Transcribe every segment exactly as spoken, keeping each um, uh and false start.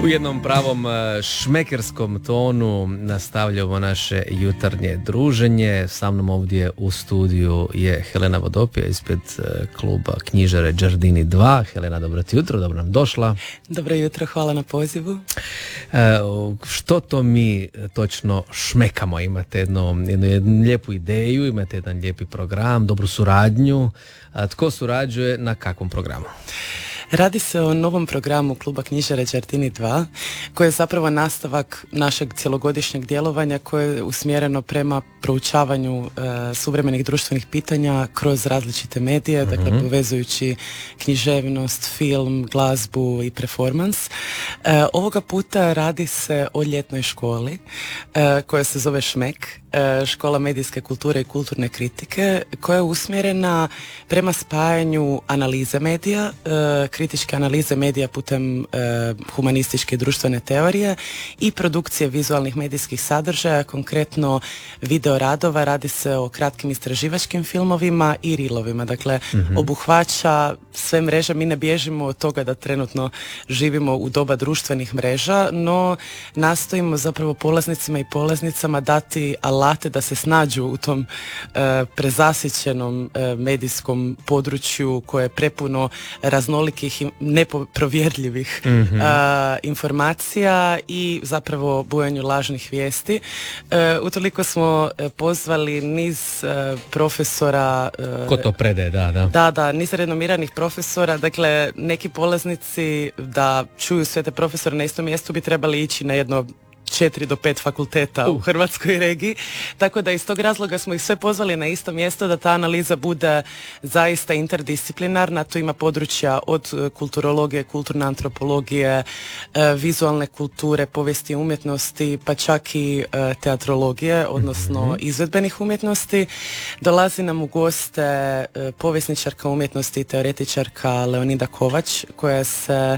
U jednom pravom šmekerskom tonu nastavljamo naše jutarnje druženje. Sa mnom ovdje u studiju je Helena Vodopija ispred kluba knjižare Giardini dva. Helena, dobro ti jutro, dobro nam došla. Dobro jutro, hvala na pozivu. E, što to mi točno šmekamo? Imate jedno, jednu, jednu lijepu ideju, imate jedan lijepi program, dobru suradnju. A tko surađuje na kakvom programu? Radi se o novom programu kluba knjižare Giardini dva, koji je zapravo nastavak našeg cjelogodišnjeg djelovanja koje je usmjereno prema proučavanju e, suvremenih društvenih pitanja kroz različite medije, mm-hmm. dakle povezujući književnost, film, glazbu i performans. E, ovoga puta radi se o ljetnoj školi e, koja se zove Šmek, e, škola medijske kulture i kulturne kritike, koja je usmjerena prema spajanju analize medija, e, kritičke analize medija putem e, humanističke i društvene teorije i produkcije vizualnih medijskih sadržaja, konkretno video radova. Radi se o kratkim istraživačkim filmovima i reelovima, dakle mm-hmm. obuhvaća sve mreže. Mi ne bježimo od toga da trenutno živimo u doba društvenih mreža, no nastojimo zapravo polaznicima i polaznicama dati alate da se snađu u tom e, prezasićenom e, medijskom području koje je prepuno raznolikih i neprovjerljivih mm-hmm. a, informacija i zapravo bujanju lažnih vijesti. E, utoliko smo pozvali niz e, profesora e, ko to predaje, da, da. Da, da, niz renomiranih profesora, dakle neki polaznici da čuju sve te profesore na istom mjestu bi trebali ići na jedno četiri do pet fakulteta uh. u Hrvatskoj regiji, tako da iz tog razloga smo ih sve pozvali na isto mjesto da ta analiza bude zaista interdisciplinarna. Tu ima područja od kulturologije, kulturne antropologije, vizualne kulture, povijesti umjetnosti, pa čak i teatrologije, odnosno mm-hmm. izvedbenih umjetnosti. Dolazi nam u goste povjesničarka umjetnosti i teoretičarka Leonida Kovač, koja se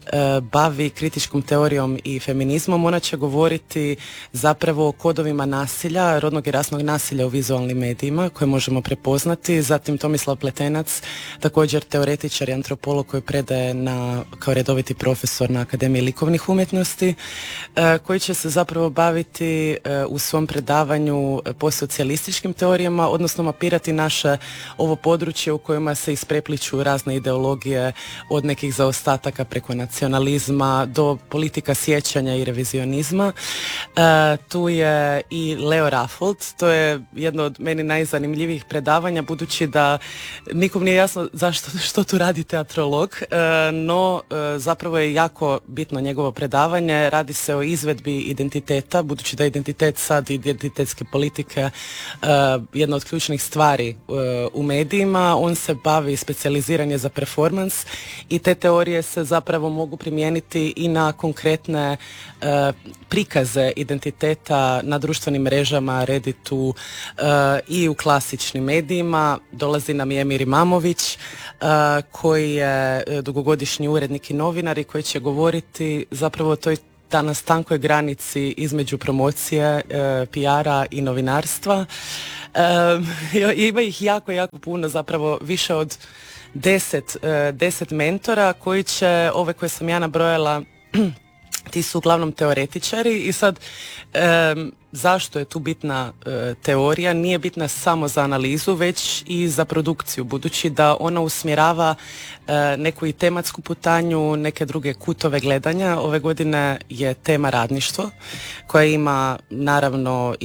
bavi kritičkom teorijom i feminizmom. Ona će govoriti zapravo o kodovima nasilja, rodnog i rasnog nasilja u vizualnim medijima koje možemo prepoznati. Zatim Tomislav Pletenac, također teoretičar i antropolog koji predaje na, kao redoviti profesor na Akademiji likovnih umjetnosti, koji će se zapravo baviti u svom predavanju postsocijalističkim teorijama, odnosno mapirati naše ovo područje u kojima se isprepliču razne ideologije od nekih zaostataka preko nacionalizma do politika sjećanja i revizionizma. E, tu je i Leo Raffold, to je jedno od meni najzanimljivijih predavanja, budući da nikom nije jasno zašto, što tu radi teatrolog, e, no e, zapravo je jako bitno njegovo predavanje. Radi se o izvedbi identiteta, budući da je identitet sad i identitetske politike e, jedna od ključnih stvari e, u medijima. On se bavi specijaliziranje za performans i te teorije se zapravo mogu primijeniti i na konkretne e, prikaze identiteta na društvenim mrežama, Redditu uh, i u klasičnim medijima. Dolazi nam i Emir Imamović uh, koji je dugogodišnji urednik i novinar i koji će govoriti zapravo o toj danas tankoj granici između promocije, uh, P R-a i novinarstva. Uh, ima ih jako, jako puno, zapravo više od deset, uh, deset mentora koji će, ove koje sam ja nabrojala, ti su uglavnom teoretičari i sad e, zašto je tu bitna e, teorija? Nije bitna samo za analizu, već i za produkciju, budući da ona usmjerava e, neku i tematsku putanju, neke druge kutove gledanja. Ove godine je tema radništvo, koja ima naravno